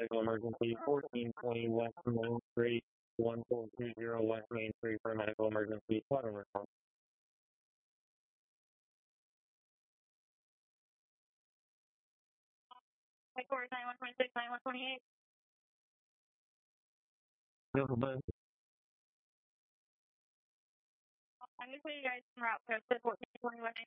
medical emergency. 1420 West Main Street, 1420 West Main Street for a medical emergency. Squadron response. Headquarters 9126, 9128. Beautiful blue. I'm going to put you guys en route to 1420 West Main